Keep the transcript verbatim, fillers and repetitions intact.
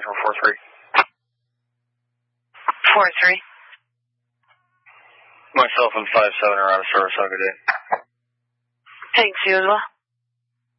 from four three. four three. Myself and five seven are out of service. Have a good day. Thanks, you as well.